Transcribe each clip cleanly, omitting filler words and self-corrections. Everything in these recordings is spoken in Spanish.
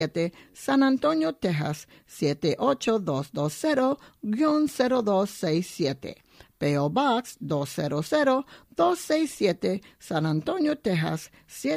San Antonio, Texas 78220-0267. P.O. Box 200-267, San Antonio, Texas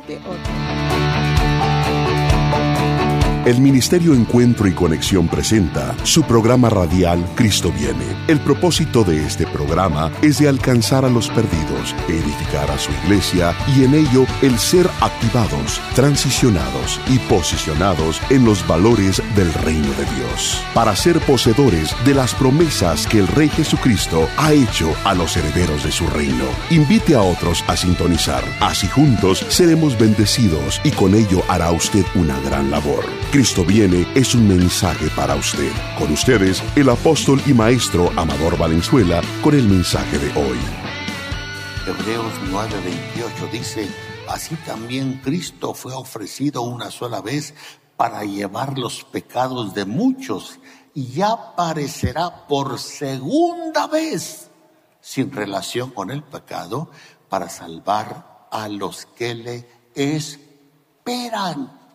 78. El Ministerio Encuentro y Conexión presenta su programa radial Cristo Viene. El propósito de este programa es de alcanzar a los perdidos, edificar a su iglesia y en ello el ser activados, transicionados y posicionados en los valores del reino de Dios, para ser poseedores de las promesas que el Rey Jesucristo ha hecho a los herederos de su reino. Invite a otros a sintonizar, así juntos seremos bendecidos y con ello hará usted una gran labor. Cristo Viene es un mensaje para usted. Con ustedes, el apóstol y maestro Amador Valenzuela, con el mensaje de hoy. Hebreos 9:28 dice: así también Cristo fue ofrecido una sola vez para llevar los pecados de muchos, y ya aparecerá por segunda vez, sin relación con el pecado, para salvar a los que le esperan.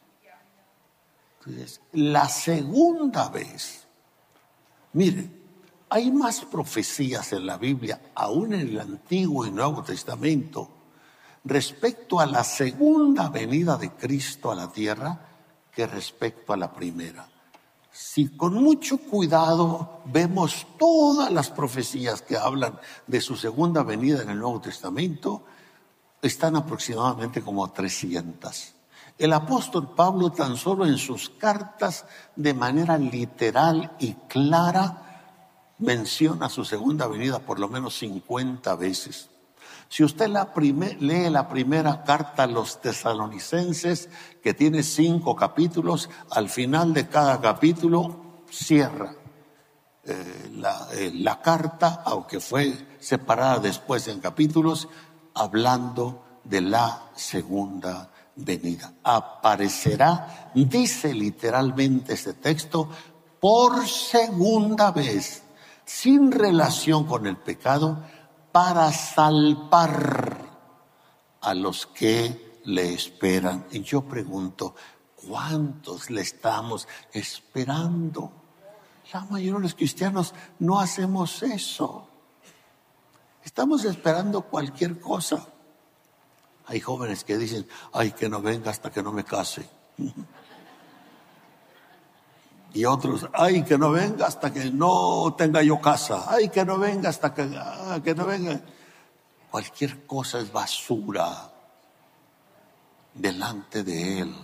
La segunda vez. Mire, hay más profecías en la Biblia, aún en el Antiguo y Nuevo Testamento, respecto a la segunda venida de Cristo a la tierra que respecto a la primera. Si con mucho cuidado vemos todas las profecías que hablan de su segunda venida en el Nuevo Testamento, están aproximadamente como 300. El apóstol Pablo, tan solo en sus cartas, de manera literal y clara, menciona su segunda venida por lo menos 50 veces. Si usted lee la primera carta a los tesalonicenses, que tiene 5 capítulos, al final de cada capítulo cierra la carta, aunque fue separada después en capítulos, hablando de la segunda venida. Aparecerá, dice literalmente este texto, por segunda vez, sin relación con el pecado, para salvar a los que le esperan. Y yo pregunto, ¿cuántos le estamos esperando? La mayoría de los cristianos no hacemos eso. Estamos esperando cualquier cosa. Hay jóvenes que dicen: ay, que no venga hasta que no me case. Y otros: ay, que no venga hasta que no tenga yo casa. Ay, que no venga hasta que no venga. Cualquier cosa es basura delante de Él.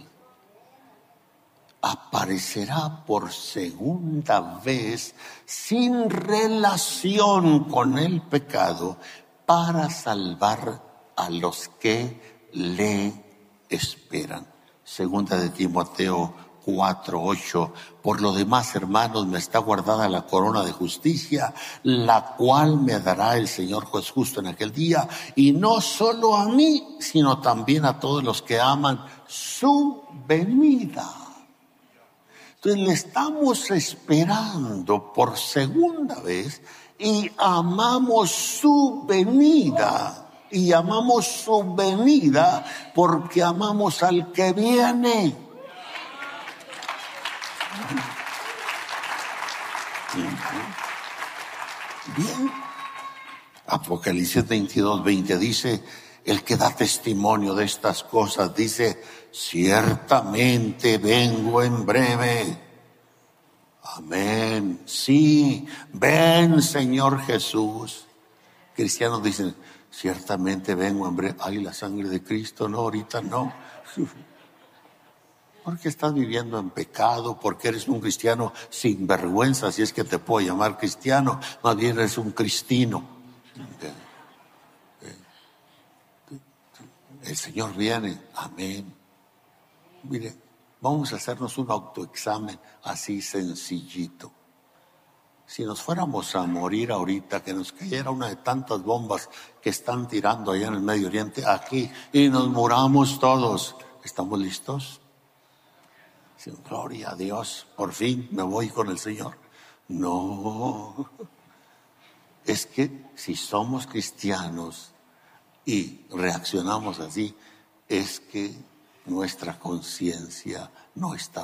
Aparecerá por segunda vez, sin relación con el pecado, para salvar a los que le esperan. Segunda de Timoteo 4:8. Por lo demás, hermanos, me está guardada la corona de justicia, la cual me dará el Señor juez justo en aquel día, y no solo a mí, sino también a todos los que aman su venida. Entonces le estamos esperando por segunda vez y amamos su venida. Y amamos su venida porque amamos al que viene. Bien. Apocalipsis 22:20 dice: el que da testimonio de estas cosas dice: ciertamente vengo en breve. Amén. Sí, ven, Señor Jesús. Cristianos dicen: ciertamente vengo en breve. Ay, la sangre de Cristo, no, ahorita no. Porque estás viviendo en pecado, porque eres un cristiano sin vergüenza, si es que te puedo llamar cristiano, más bien eres un cristino. El Señor viene, amén. Mire, vamos a hacernos un autoexamen así sencillito. Si nos fuéramos a morir ahorita, que nos cayera una de tantas bombas que están tirando allá en el Medio Oriente, aquí, y nos muramos todos, ¿estamos listos? Sí, gloria a Dios, por fin me voy con el Señor. No, es que si somos cristianos y reaccionamos así, es que nuestra conciencia no está